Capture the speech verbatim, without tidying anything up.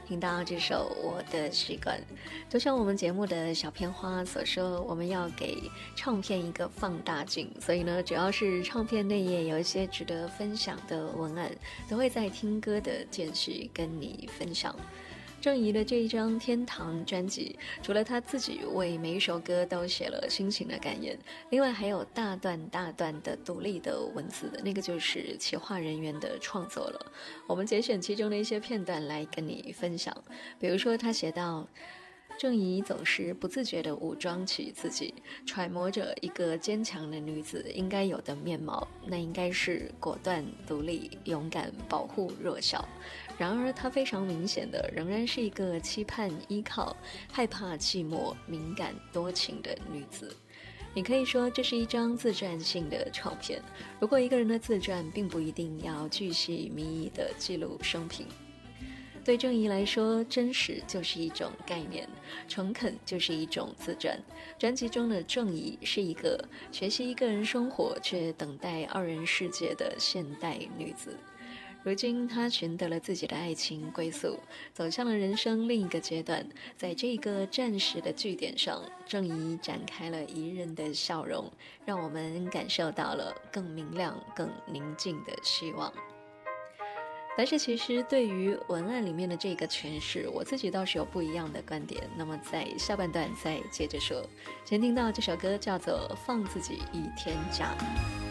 听到这首《我的习惯》，就像我们节目的小片花所说，我们要给唱片一个放大镜，所以呢，只要是唱片内页有一些值得分享的文案，都会在听歌的间隙跟你分享。郑怡的这一张《天堂》专辑，除了他自己为每一首歌都写了心情的感言，另外还有大段大段的独立的文字，那个就是企划人员的创作了。我们节选其中的一些片段来跟你分享，比如说他写到，郑怡总是不自觉地武装起自己，揣摩着一个坚强的女子应该有的面貌，那应该是果断、独立、勇敢、保护弱小。然而她非常明显的仍然是一个期盼、依靠、害怕寂寞、敏感、多情的女子。你可以说这是一张自传性的唱片，如果一个人的自传并不一定要巨细靡遗地记录生平。对郑怡来说，真实就是一种概念，诚恳就是一种自传。专辑中的郑怡是一个学习一个人生活却等待二人世界的现代女子。如今她寻得了自己的爱情归宿，走向了人生另一个阶段。在这个暂时的据点上，郑怡展开了宜人的笑容，让我们感受到了更明亮、更宁静的希望。但是其实对于文案里面的这个诠释，我自己倒是有不一样的观点，那么在下半段再接着说。先听到这首歌叫做《放自己一天假》。